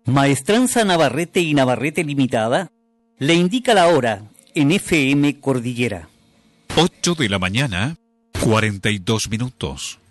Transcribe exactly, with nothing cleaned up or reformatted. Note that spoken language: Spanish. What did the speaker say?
Maestranza Navarrete y Navarrete Limitada le indica la hora en F M Cordillera. ocho de la mañana, cuarenta y dos minutos.